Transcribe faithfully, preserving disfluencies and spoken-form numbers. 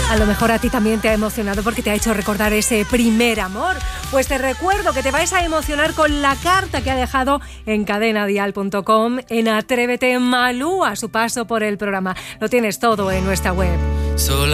A lo mejor a ti también te ha emocionado porque te ha hecho recordar ese primer amor. Pues te recuerdo que te vais a emocionar con la carta que ha dejado en cadena dial punto com en Atrévete Malú a su paso por el programa. Lo tienes todo en nuestra web. Sola